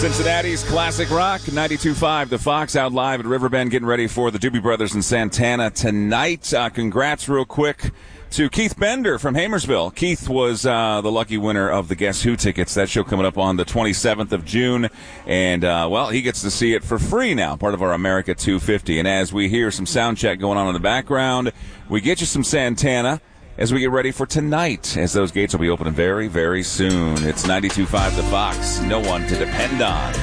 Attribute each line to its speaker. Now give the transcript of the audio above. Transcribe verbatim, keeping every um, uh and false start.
Speaker 1: Cincinnati's classic rock, ninety-two point five, The Fox, out live at Riverbend, getting ready for the Doobie Brothers in Santana tonight. Uh, congrats real quick to Keith Bender from Hamersville. Keith was uh, the lucky winner of the Guess Who tickets. That show coming up on the twenty-seventh of June. And, uh, well, he gets to see it for free now, part of our America two fifty. And as we hear some sound check going on in the background, we get you some Santana as we get ready for tonight, as those gates will be opening very, very soon. It's ninety-two point five The Fox, no one to depend on.